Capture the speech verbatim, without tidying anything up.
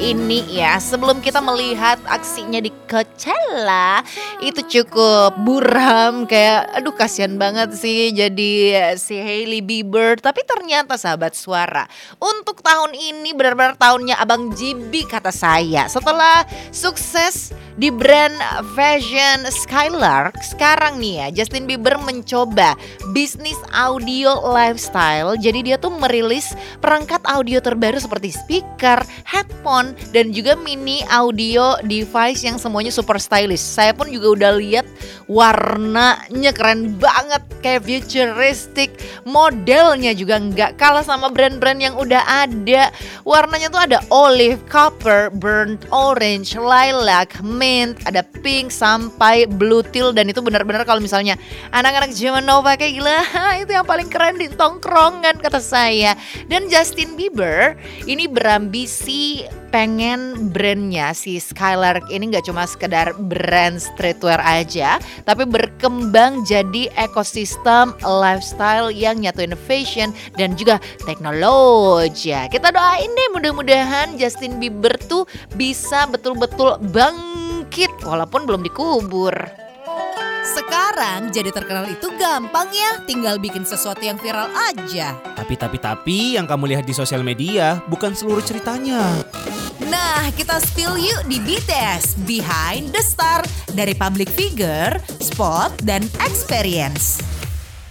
ini ya, sebelum kita melihat aksinya di Coachella, itu cukup buram kayak aduh kasihan banget sih jadi si Hailey Bieber. Tapi ternyata sahabat suara, untuk tahun ini benar-benar tahunnya Abang Jibi kata saya. Setelah sukses di brand fashion Skylark, sekarang nih ya Justin Bieber mencoba bisnis audio lifestyle. Jadi dia tuh merilis perangkat audio terbaru seperti speaker, headphone, dan juga mini audio device yang semuanya super stylish. Saya pun juga udah lihat warnanya keren banget, kayak futuristic. Modelnya juga nggak kalah sama brand-brand yang udah ada. Warnanya tuh ada olive, copper, burnt orange, lilac, mint, ada pink sampai blue teal. Dan itu benar-benar kalau misalnya anak-anak zaman now pakai, gila, itu yang paling keren di tongkrongan kata saya. Dan Justin Bieber ini berambisi pengen brandnya si Skylark ini gak cuma sekedar brand streetwear aja, tapi berkembang jadi ekosistem lifestyle yang nyatuin fashion dan juga teknologi. Kita doain deh mudah-mudahan Justin Bieber tuh bisa betul-betul bangkit walaupun belum dikubur. Sekarang jadi terkenal itu gampang ya, tinggal bikin sesuatu yang viral aja. Tapi tapi tapi yang kamu lihat di sosial media bukan seluruh ceritanya. Nah, kita spill yuk di B T S Behind the Star, dari public figure, spot, dan experience.